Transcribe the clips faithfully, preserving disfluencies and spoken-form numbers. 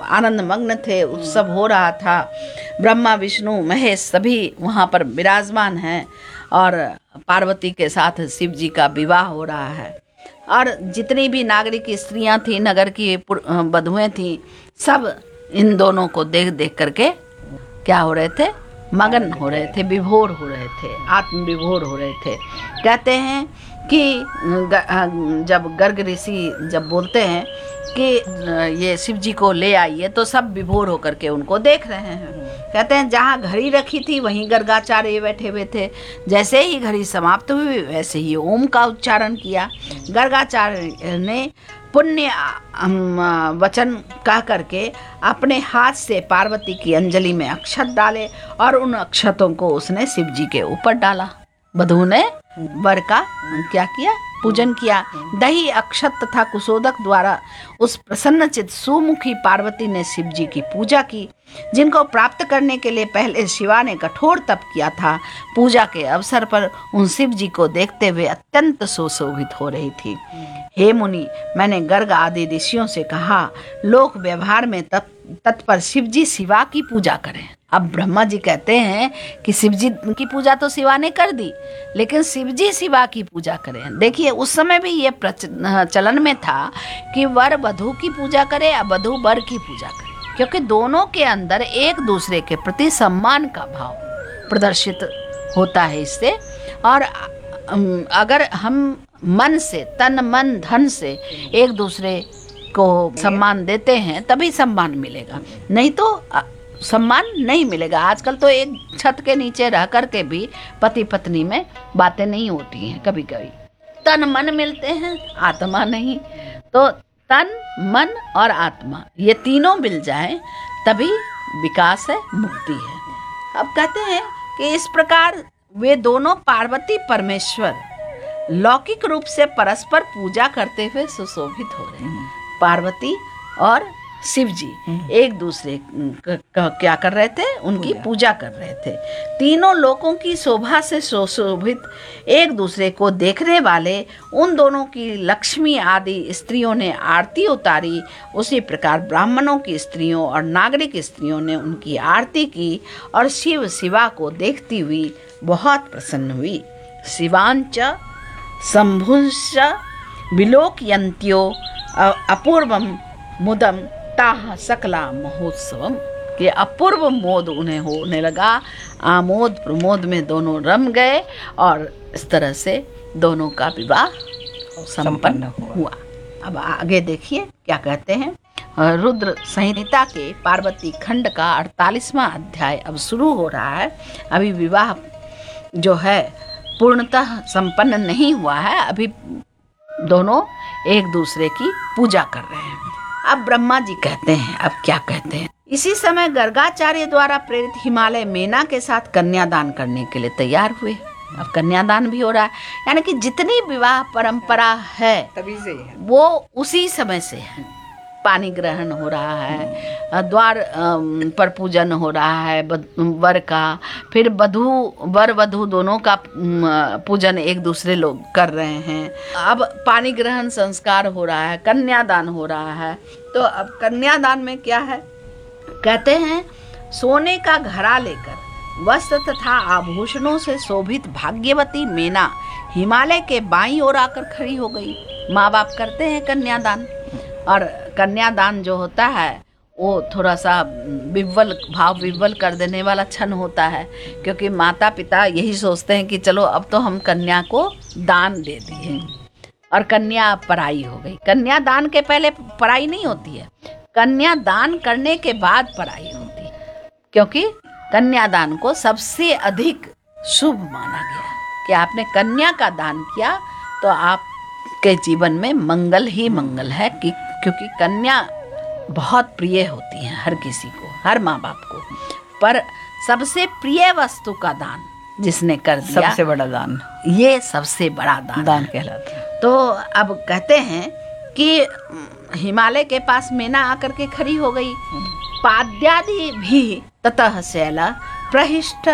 आनंद मग्न थे, उत्सव हो रहा था। ब्रह्मा विष्णु महेश सभी वहाँ पर विराजमान हैं और पार्वती के साथ शिव जी का विवाह हो रहा है। और जितनी भी नागरिक स्त्रियां थी, नगर की बधुएं थी, सब इन दोनों को देख देख करके क्या हो रहे थे, मगन हो रहे थे, विभोर हो रहे थे, आत्म विभोर हो रहे थे। कहते हैं कि जब गर्ग ऋषि जब बोलते हैं कि ये शिव जी को ले आइए, तो सब विभोर होकर के उनको देख रहे हैं। कहते हैं जहाँ घड़ी रखी थी वहीं गर्गाचार्य बैठे हुए थे। जैसे ही घड़ी समाप्त हुई वैसे ही ओम का उच्चारण किया। गर्गाचार्य ने पुण्य वचन कह करके अपने हाथ से पार्वती की अंजलि में अक्षत डाले और उन अक्षतों को उसने शिव जी के ऊपर डाला। वधू ने वर का क्या किया, पूजन किया। दही अक्षत तथा कुशोदक द्वारा उस प्रसन्नचित सुमुखी पार्वती ने शिव जी की पूजा की, जिनको प्राप्त करने के लिए पहले शिवा ने कठोर तप किया था। पूजा के अवसर पर उन शिव जी को देखते हुए अत्यंत सुशोभित हो रही थी। हे मुनि, मैंने गर्ग आदि ऋषियों से कहा, लोक व्यवहार में तत्पर शिव जी शिवा की पूजा करें। अब ब्रह्मा जी कहते हैं कि शिव जी की पूजा तो शिवा ने कर दी, लेकिन शिव जी शिवा की पूजा करें। देखिए उस समय भी ये चलन में था कि वर वधू की पूजा करे या वधू वर की पूजा करे, क्योंकि दोनों के अंदर एक दूसरे के प्रति सम्मान का भाव प्रदर्शित होता है इससे। और अगर हम मन से, तन मन धन से एक दूसरे को सम्मान देते हैं तभी सम्मान मिलेगा, नहीं तो सम्मान नहीं मिलेगा। आजकल तो एक छत के नीचे रह कर के भी पति पत्नी में बातें नहीं होती हैं। कभी कभी तन मन मिलते हैं, आत्मा नहीं। तो तन मन और आत्मा ये तीनों मिल जाएं तभी विकास है, मुक्ति है। अब कहते हैं कि इस प्रकार वे दोनों पार्वती परमेश्वर लौकिक रूप से परस्पर पूजा करते हुए सुशोभित हो रहे हैं। पार्वती और शिव जी एक दूसरे क्या कर रहे थे, उनकी पूजा, पूजा कर रहे थे। तीनों लोकों की शोभा से सुशोभित एक दूसरे को देखने वाले उन दोनों की लक्ष्मी आदि स्त्रियों ने आरती उतारी। उसी प्रकार ब्राह्मणों की स्त्रियों और नागरिक स्त्रियों ने उनकी आरती की और शिव शिवा को देखती हुई बहुत प्रसन्न हुई। शिवांच शंभुंश्च विलोकयन्त्यो अपूर्वम मुदम ताह सकला महोत्सवम, के अपूर्व मोद उन्हें होने लगा। आमोद प्रमोद में दोनों रम गए और इस तरह से दोनों का विवाह संपन्न हुआ। अब आगे देखिए क्या कहते हैं। रुद्र संहिता के पार्वती खंड का अड़तालीसवां अध्याय अब शुरू हो रहा है। अभी विवाह जो है पूर्णतः संपन्न नहीं हुआ है, अभी दोनों एक दूसरे की पूजा कर रहे हैं। अब ब्रह्मा जी कहते हैं, अब क्या कहते हैं। इसी समय गर्गाचार्य द्वारा प्रेरित हिमालय मेना के साथ कन्यादान करने के लिए तैयार हुए। अब कन्यादान भी हो रहा है, यानी कि जितनी विवाह परंपरा है तभी से है, वो उसी समय से है। पानी ग्रहण हो रहा है, द्वार पर पूजन हो रहा है वर का, फिर वधू वर वधू दोनों का पूजन एक दूसरे लोग कर रहे हैं। अब पानी ग्रहण संस्कार हो रहा है, कन्यादान हो रहा है। तो अब कन्यादान में क्या है, कहते हैं सोने का घड़ा लेकर वस्त्र तथा आभूषणों से शोभित भाग्यवती मेना हिमालय के बाईं ओर आकर खड़ी हो गई। माँ बाप करते हैं कन्यादान, और कन्यादान जो होता है वो थोड़ा सा विव्वल भाव विव्वल कर देने वाला क्षण होता है, क्योंकि माता पिता यही सोचते हैं कि चलो अब तो हम कन्या को दान दे दिए और कन्या पराई हो गई। कन्यादान के पहले पराई नहीं होती है, कन्यादान करने के बाद पराई होती है, क्योंकि कन्यादान को सबसे अधिक शुभ माना गया कि आपने कन्या का दान किया तो आपके जीवन में मंगल ही मंगल है, कि क्योंकि कन्या बहुत प्रिय होती है हर किसी को, हर माँ बाप को। पर सबसे प्रिय वस्तु का दान जिसने कर दिया, सबसे बड़ा दान, ये सबसे बड़ा दान दान कहलाता है। तो अब कहते हैं कि हिमालय के पास मेना आकर के खड़ी हो गई। पाद्यादि भी ततः शैला प्रहिष्ठ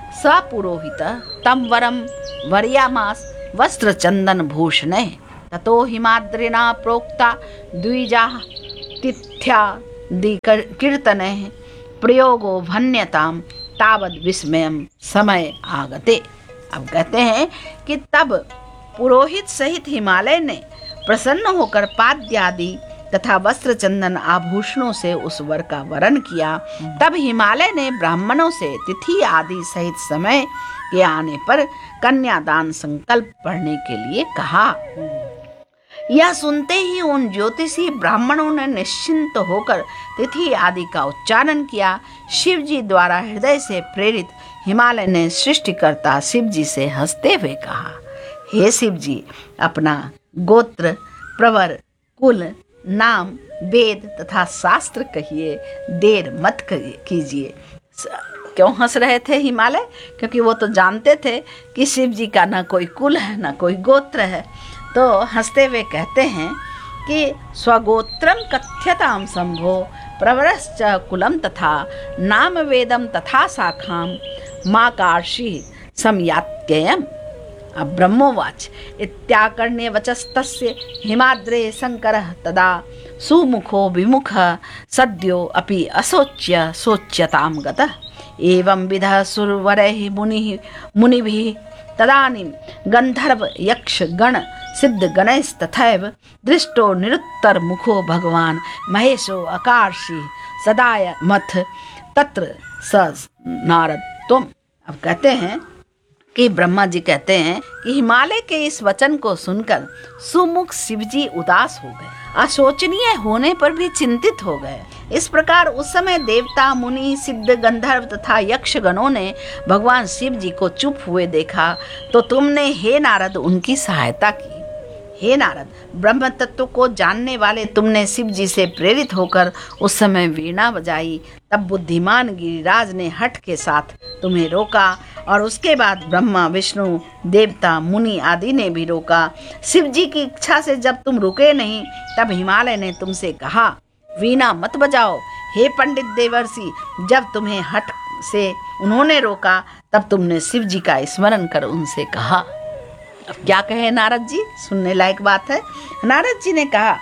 सपुरोहित तम वरम वर्यामास वस्त्र चंदन भूषणे ततो हिमाद्रिना प्रोक्ता द्विजा तिथ्या दि कीर्तने प्रयोगो भन्यताम तावद विस्मयम समय आगते। अब कहते हैं कि तब पुरोहित सहित हिमालय ने प्रसन्न होकर पाद्यादि तथा वस्त्र चंदन आभूषणों से उस वर का वरण किया। तब हिमालय ने ब्राह्मणों से तिथि आदि सहित समय के आने पर कन्यादान संकल्प पढ़ने के लिए कहा। यह सुनते ही उन ज्योतिषी ब्राह्मणों ने निश्चिंत होकर तिथि आदि का उच्चारण किया। शिव जी द्वारा हृदय से प्रेरित हिमालय ने सृष्टिकर्ता शिव जी से हंसते हुए कहा, हे शिव जी, अपना गोत्र, प्रवर, कुल, नाम, वेद तथा शास्त्र कहिए, देर मत कीजिए। क्यों हंस रहे थे हिमालय? क्योंकि वो तो जानते थे कि शिव जी का ना कोई कुल है ना कोई गोत्र है। तो हंसते हुए कहते हैं कि स्वगोत्रम कथ्यताम शंभो प्रवरश्च कुलम तथा नाम वेदम तथा शाखाम माँ कार्षि समयात्ययम। अब ब्रह्मोवाच इत्याकर्ण्य वचस्तस्य हिमाद्रे शंकरः तदा सुमुखो विमुख सद्यो अपि असोच्य सोच्यताम गतः। एवं विधः सुरवरैः मुनिः मुनिभिः तदानीं गंधर्व यक्ष गण सिद्ध गणैस्तथैव दृष्टो निरुत्तर मुखो भगवान महेशो अकार्षि सदाय मथ तत्र स नारद तुम। अब कहते हैं कि ब्रह्मा जी कहते हैं कि हिमालय के इस वचन को सुनकर सुमुख शिवजी उदास हो गए, अशोचनीय होने पर भी चिंतित हो गए। इस प्रकार उस समय देवता, मुनि, सिद्ध, गंधर्व तथा यक्ष गणों ने भगवान शिव जी को चुप हुए देखा तो तुमने हे नारद उनकी सहायता की। हे नारद, ब्रह्म तत्व को जानने वाले तुमने शिव जी से प्रेरित होकर उस समय वीणा बजाई। तब बुद्धिमान गिरिराज ने हठ के साथ तुम्हें रोका और उसके बाद ब्रह्मा, विष्णु, देवता, मुनि आदि ने भी रोका। शिव जी की इच्छा से जब तुम रुके नहीं तब हिमालय ने तुमसे कहा, वीणा मत बजाओ। हे पंडित देवर्षि, जब तुम्हें हठ से उन्होंने रोका तब तुमने शिव जी का स्मरण कर उनसे कहा। अब क्या कहे नारद जी, सुनने लायक बात है। नारद जी ने कहा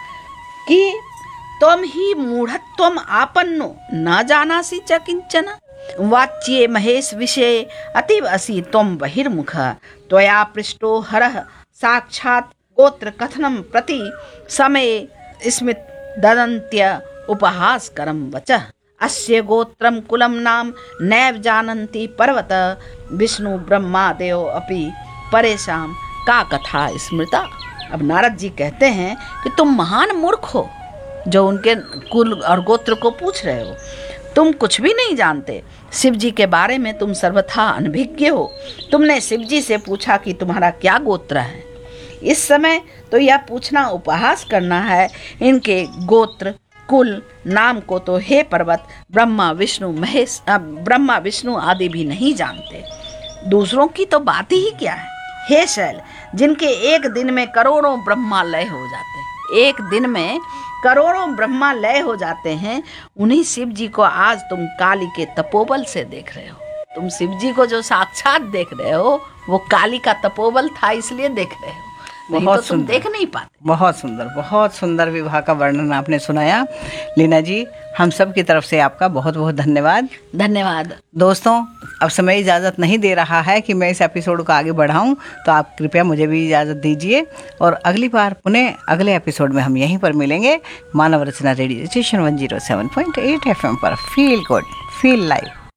कि तुम ही मूढ़त्वम आपन्नो न जानासि च किंचन वाच्ये महेश विषये अतीव असि तुम बहिर्मुख त्वया पृष्टो हरः साक्षात् गोत्र कथनम प्रति समय स्मित ददन्त्य उपहास करम वचः अस्य गोत्रम कुलम नाम नैव जानन्ति पर्वत विष्णु ब्रह्मा देव अपि परेशान का कथा स्मृता। अब नारद जी कहते हैं कि तुम महान मूर्ख हो जो उनके कुल और गोत्र को पूछ रहे हो। तुम कुछ भी नहीं जानते। शिव जी के बारे में तुम सर्वथा अनभिज्ञ हो। तुमने शिव जी से पूछा कि तुम्हारा क्या गोत्र है। इस समय तो यह पूछना उपहास करना है। इनके गोत्र, कुल, नाम को तो हे पर्वत ब्रह्मा विष्णु महेश ब्रह्मा विष्णु आदि भी नहीं जानते। दूसरों की तो बात ही क्या है। हे शैल, जिनके एक दिन में करोड़ों ब्रह्मा लय हो जाते हैं, एक दिन में करोड़ों ब्रह्मा लय हो जाते हैं, उन्हीं शिव जी को आज तुम काली के तपोबल से देख रहे हो। तुम शिव जी को जो साक्षात देख रहे हो वो काली का तपोबल था, इसलिए देख रहे हो, नहीं तो तुम देख नहीं पाते। बहुत सुंदर, बहुत सुंदर विवाह का वर्णन आपने सुनाया। लीना जी, हम सब की तरफ से आपका बहुत बहुत धन्यवाद। धन्यवाद। दोस्तों, अब समय इजाज़त नहीं दे रहा है कि मैं इस एपिसोड को आगे बढ़ाऊं, तो आप कृपया मुझे भी इजाज़त दीजिए और अगली बार पुनः अगले एपिसोड में हम यहीं पर मिलेंगे। मानव रचना radio station one zero seven point eight F M पर। Feel good, feel live.